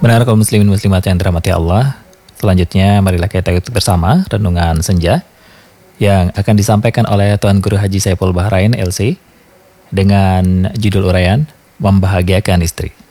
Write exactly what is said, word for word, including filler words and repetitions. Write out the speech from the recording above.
Benar kaum muslimin muslimat yang dirahmati Allah. Selanjutnya marilah kita ikuti bersama renungan senja yang akan disampaikan oleh Tuan Guru Haji Saiful Bahrain L C dengan judul uraian Membahagiakan Istri.